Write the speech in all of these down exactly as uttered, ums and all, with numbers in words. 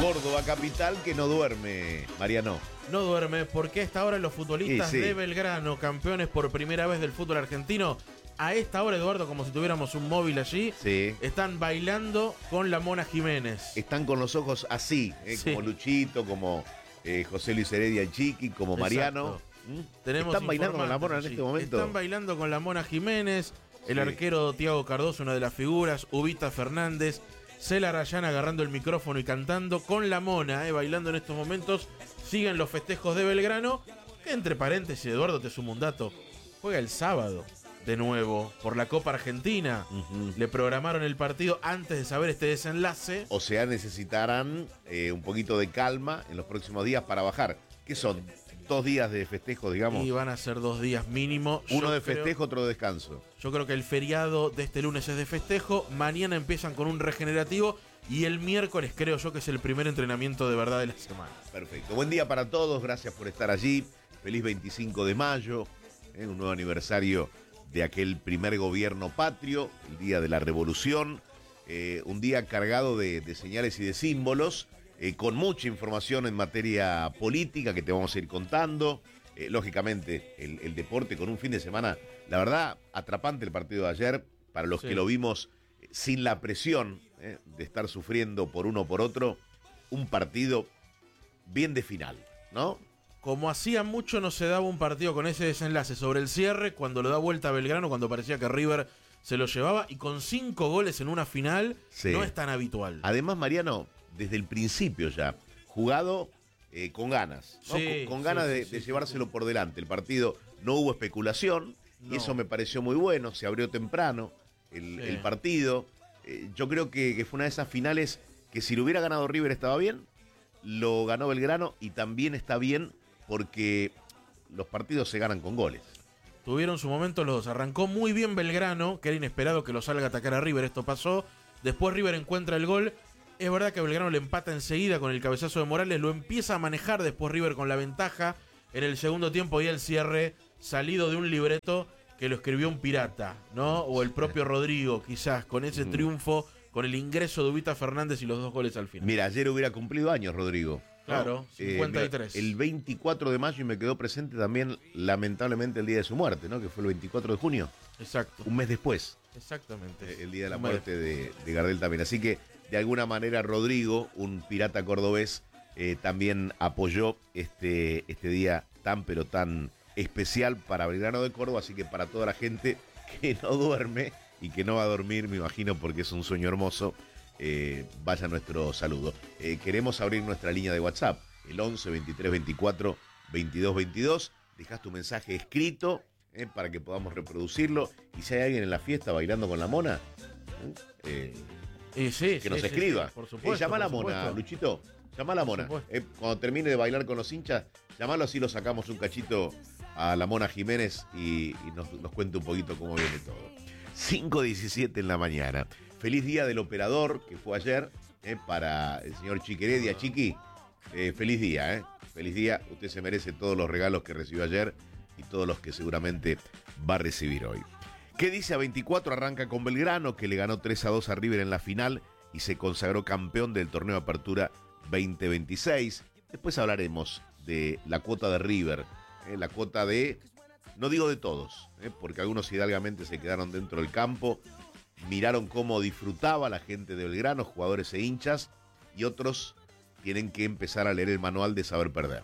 Córdoba capital que no duerme, Mariano. No duerme porque a esta hora los futbolistas sí, sí. de Belgrano, campeones por primera vez del fútbol argentino, a esta hora, Eduardo, como si tuviéramos un móvil allí, sí. están bailando con la Mona Jiménez. Están con los ojos así, eh, Sí. como Luchito, como eh, José Luis Heredia y Chiqui, como Mariano. ¿Mm? Tenemos Están bailando con la Mona en informantes este allí. momento. Están bailando con la Mona Jiménez, el Sí. arquero Tiago Cardoso, una de las figuras, Ubita Fernández, Cela Arayán agarrando el micrófono y cantando con la Mona, eh, bailando en estos momentos. Siguen los festejos de Belgrano, que entre paréntesis, Eduardo, te sumo un dato, juega el sábado de nuevo por la Copa Argentina. Uh-huh. Le programaron el partido antes de saber este desenlace. O sea, necesitarán eh, un poquito de calma en los próximos días para bajar. ¿Qué son? Dos días de festejo, digamos. Y van a ser dos días mínimo. Uno Yo de creo- festejo, otro de descanso. Yo creo que el feriado de este lunes es de festejo. Mañana empiezan con un regenerativo. Y el miércoles creo yo que es el primer entrenamiento de verdad de la semana. Perfecto. Buen día para todos. Gracias por estar allí. Feliz veinticinco de mayo. eh, un nuevo aniversario de aquel primer gobierno patrio. El día de la revolución. Eh, un día cargado de, de señales y de símbolos. Eh, con mucha información en materia política que te vamos a ir contando. Eh, lógicamente, el, el deporte con un fin de semana, la verdad, atrapante el partido de ayer. Para los Sí. que lo vimos eh, sin la presión eh, de estar sufriendo por uno o por otro, un partido bien de final, ¿no? Como hacía mucho no se daba un partido con ese desenlace sobre el cierre, cuando lo da vuelta a Belgrano, cuando parecía que River se lo llevaba, y con cinco goles en una final, Sí. no es tan habitual. Además, Mariano, desde el principio ya, jugado eh, con ganas, ¿no? Sí, con, con sí, ganas sí, de, sí, de sí, llevárselo sí. por delante. El partido no hubo especulación, No. y eso me pareció muy bueno, se abrió temprano el, Sí. el partido. Eh, yo creo que, que fue una de esas finales que si lo hubiera ganado River estaba bien, lo ganó Belgrano y también está bien porque los partidos se ganan con goles. Tuvieron su momento los dos. Arrancó muy bien Belgrano, que era inesperado que lo salga a atacar a River. Esto pasó. Después River encuentra el gol. Es verdad que Belgrano le empata enseguida con el cabezazo de Morales. Lo empieza a manejar después River con la ventaja. En el segundo tiempo y el cierre salido de un libreto que lo escribió un pirata, ¿no? O el propio Rodrigo, quizás, con ese triunfo, con el ingreso de Ubita Fernández y los dos goles al final. Mira, ayer hubiera cumplido años, Rodrigo. ¿no? Claro, cincuenta y tres. Eh, mira, el veinticuatro de mayo y me quedó presente también, lamentablemente, el día de su muerte, ¿no? Que fue el veinticuatro de junio, Exacto. un mes después, Exactamente. eh, el día de la Un mes muerte de, de Gardel también. Así que, de alguna manera, Rodrigo, un pirata cordobés, eh, también apoyó este, este día tan, pero tan especial para Belgrano de Córdoba. Así que para toda la gente que no duerme y que no va a dormir, me imagino, porque es un sueño hermoso, Eh, vaya nuestro saludo. Eh, queremos abrir nuestra línea de WhatsApp, el once, veintitrés, veinticuatro, veintidós, veintidós. Dejás tu mensaje escrito eh, para que podamos reproducirlo. Y si hay alguien en la fiesta bailando con la Mona, eh, Y sí, que sí, nos sí, escriba. sí, por supuesto. Eh, llama a la por Mona, supuesto. Luchito. Llama a la Mona. supuesto. Eh, cuando termine de bailar con los hinchas, llamalo, así lo sacamos un cachito a la Mona Jiménez y, y nos, nos cuenta un poquito cómo viene todo. cinco diecisiete en la mañana. Feliz día del operador, que fue ayer, eh, para el señor Chiqueredia. Chiqui, eh, feliz día, eh. Feliz día. Usted se merece todos los regalos que recibió ayer y todos los que seguramente va a recibir hoy. ¿Qué dice a veinticuatro? Arranca con Belgrano, que le ganó tres a dos a River en la final y se consagró campeón del torneo de Apertura veinte veintiséis. Después hablaremos de la cuota de River, eh, la cuota de... No digo de todos, eh, porque algunos hidalgamente se quedaron dentro del campo, miraron cómo disfrutaba la gente de Belgrano, jugadores e hinchas, y otros tienen que empezar a leer el manual de saber perder.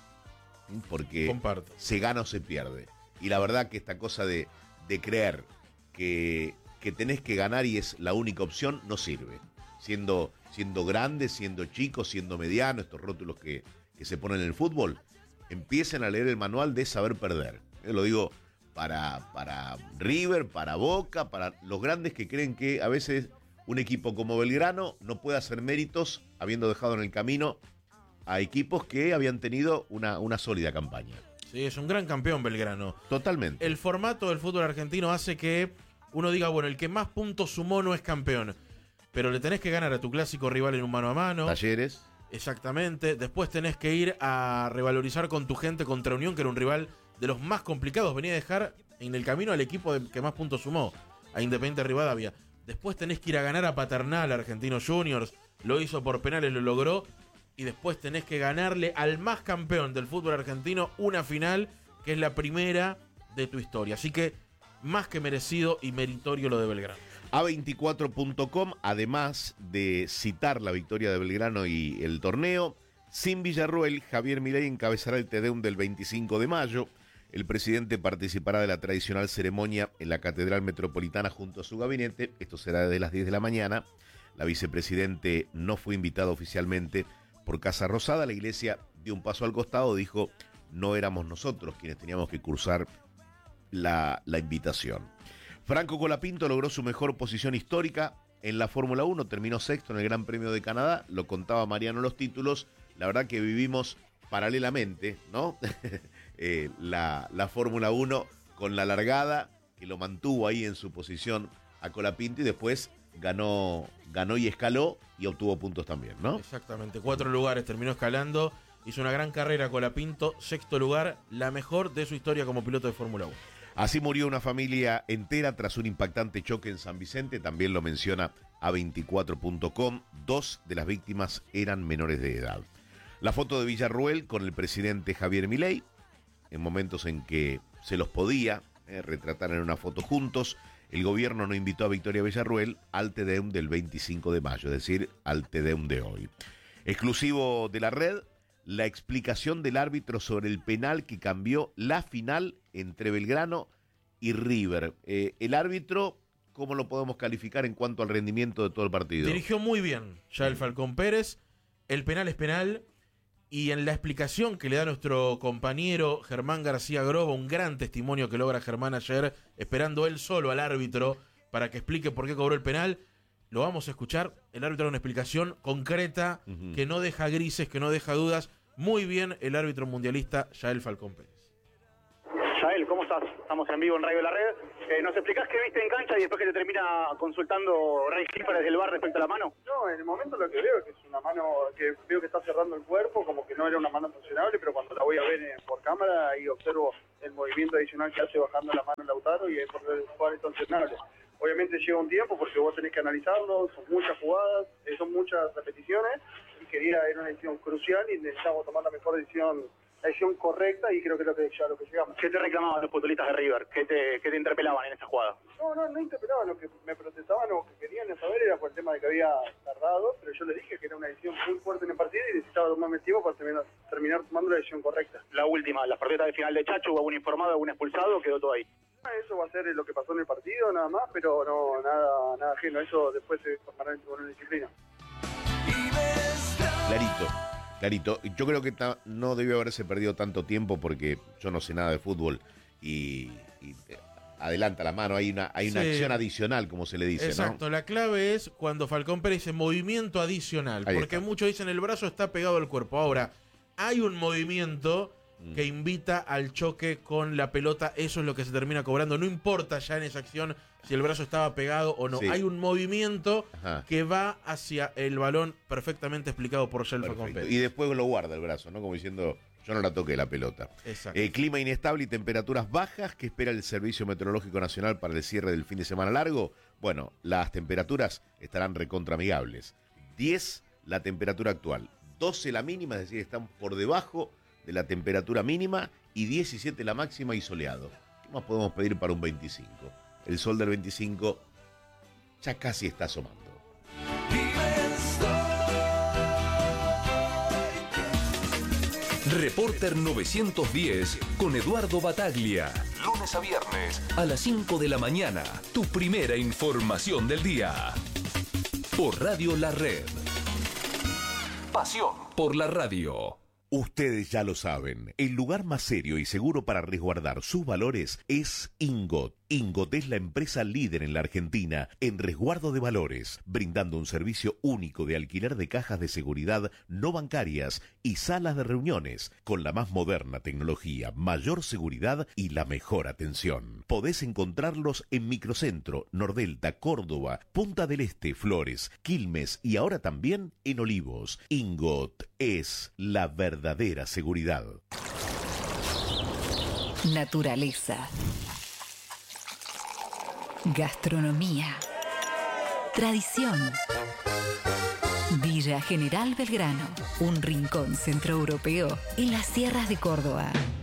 Porque Comparto. se gana o se pierde. Y la verdad que esta cosa de, de creer que, que tenés que ganar y es la única opción, no sirve. Siendo, siendo grande, siendo chico, siendo mediano, estos rótulos que, que se ponen en el fútbol, empiecen a leer el manual de saber perder. Eh, lo digo para, para River, para Boca, para los grandes que creen que a veces un equipo como Belgrano no puede hacer méritos habiendo dejado en el camino a equipos que habían tenido una, una sólida campaña. Sí, es un gran campeón Belgrano. Totalmente. El formato del fútbol argentino hace que uno diga, bueno, el que más puntos sumó no es campeón. Pero le tenés que ganar a tu clásico rival en un mano a mano. Talleres. Exactamente. Después tenés que ir a revalorizar con tu gente contra Unión, que era un rival de los más complicados. Venía a dejar en el camino al equipo de, que más puntos sumó, a Independiente Rivadavia. Después tenés que ir a ganar a Paternal, a Argentinos Juniors. Lo hizo por penales, lo logró. y después tenés que ganarle al más campeón del fútbol argentino una final que es la primera de tu historia. Así que más que merecido y meritorio lo de Belgrano. A veinticuatro punto com, además de citar la victoria de Belgrano y el torneo, sin Villarruel, Javier Milei encabezará el Te Deum del veinticinco de mayo. El presidente participará de la tradicional ceremonia en la Catedral Metropolitana junto a su gabinete. Esto será desde las diez de la mañana. La vicepresidente no fue invitada oficialmente por Casa Rosada. La iglesia dio un paso al costado, dijo, no éramos nosotros quienes teníamos que cursar la, la invitación. Franco Colapinto logró su mejor posición histórica en la Fórmula uno, terminó sexto en el Gran Premio de Canadá, lo contaba Mariano los títulos. La verdad que vivimos paralelamente, ¿no? eh, la, la Fórmula uno con la largada, que lo mantuvo ahí en su posición a Colapinto y después ganó, ganó y escaló y obtuvo puntos también, ¿no? Exactamente, cuatro lugares, terminó escalando, hizo una gran carrera Colapinto, sexto lugar, la mejor de su historia como piloto de Fórmula uno. Así murió una familia entera tras un impactante choque en San Vicente, también lo menciona a veinticuatro punto com, dos de las víctimas eran menores de edad. La foto de Villarruel con el presidente Javier Milei, en momentos en que se los podía eh, retratar en una foto juntos. El gobierno no invitó a Victoria Villarruel al Te Deum del veinticinco de mayo, es decir, al Te Deum de hoy. Exclusivo de la red, la explicación del árbitro sobre el penal que cambió la final entre Belgrano y River. Eh, el árbitro, ¿cómo lo podemos calificar en cuanto al rendimiento de todo el partido? Dirigió muy bien ya el Falcón Pérez, el penal es penal. Y en la explicación que le da nuestro compañero Germán García Grobo, un gran testimonio que logra Germán ayer, esperando él solo al árbitro para que explique por qué cobró el penal, lo vamos a escuchar. El árbitro da una explicación concreta, uh-huh, que no deja grises, que no deja dudas. Muy bien el árbitro mundialista Yael Falcón Pérez. Yael, ¿cómo estás? Estamos en vivo en Radio La Red. Eh, ¿Nos explicás qué viste en cancha y después que te termina consultando Ray Schiffer desde el bar respecto a la mano? No, en el momento lo que veo es que es una mano que veo que está cerrando el cuerpo, como que no era una mano funcionable, pero cuando la voy a ver por cámara ahí observo el movimiento adicional que hace bajando la mano Lautaro y es por el cual es entrenable. Obviamente lleva un tiempo porque vos tenés que analizarlo, son muchas jugadas, eh, son muchas repeticiones y quería, era una decisión crucial y necesitamos tomar la mejor decisión. La decisión correcta y creo que es lo que, ya lo que llegamos. ¿Qué te reclamaban los futbolistas de River? ¿Qué te, qué te interpelaban en esa jugada? No, no, no interpelaban. Lo que me protestaban o que querían saber era por el tema de que había tardado, pero yo le dije que era una decisión muy fuerte en el partido y necesitaba tomarme tiempo para terminar, terminar tomando la decisión correcta. La última, la partida de final de Chacho, ¿hubo algún informado, algún expulsado? ¿Quedó todo ahí? Eso va a ser lo que pasó en el partido, nada más, pero no nada, nada ajeno. Eso después se formará en una disciplina. Clarito. Clarito, yo creo que ta, no debió haberse perdido tanto tiempo porque yo no sé nada de fútbol y, y eh, adelanta la mano, hay una, hay una sí. acción adicional, como se le dice, exacto, ¿no? La clave es cuando Falcón Pérez dice movimiento adicional, Ahí porque está. Muchos dicen el brazo está pegado al cuerpo. Ahora, hay un movimiento mm. que invita al choque con la pelota, eso es lo que se termina cobrando, no importa ya en esa acción si el brazo estaba pegado o no, sí. Hay un movimiento Ajá. que va hacia el balón perfectamente explicado por Yael Falcón Pérez. Y después lo guarda el brazo, ¿no? Como diciendo, yo no la toqué la pelota. Exacto. Eh, clima inestable y temperaturas bajas que espera el Servicio Meteorológico Nacional para el cierre del fin de semana largo. Bueno, las temperaturas estarán recontraamigables. diez la temperatura actual, doce la mínima, es decir, están por debajo de la temperatura mínima y diecisiete la máxima y soleado. ¿Qué más podemos pedir para un veinticinco? El sol del veinticinco ya casi está asomando. Reporter novecientos diez con Eduardo Bataglia. Lunes a viernes a las cinco de la mañana. Tu primera información del día. Por Radio La Red. Pasión por la radio. Ustedes ya lo saben, el lugar más serio y seguro para resguardar sus valores es Ingot. Ingot es la empresa líder en la Argentina en resguardo de valores, brindando un servicio único de alquiler de cajas de seguridad no bancarias y salas de reuniones, con la más moderna tecnología, mayor seguridad y la mejor atención. Podés encontrarlos en Microcentro, Nordelta, Córdoba, Punta del Este, Flores, Quilmes y ahora también en Olivos. Ingot es la verdadera seguridad. Naturaleza. Gastronomía, tradición, Villa General Belgrano, un rincón centroeuropeo en las sierras de Córdoba.